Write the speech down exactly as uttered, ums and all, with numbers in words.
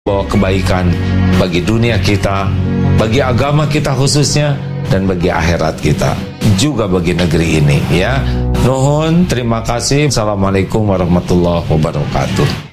bawa kebaikan bagi dunia kita, bagi agama kita khususnya, dan bagi akhirat kita, juga bagi negeri ini ya. Nuhun, terima kasih. Assalamualaikum warahmatullahi wabarakatuh.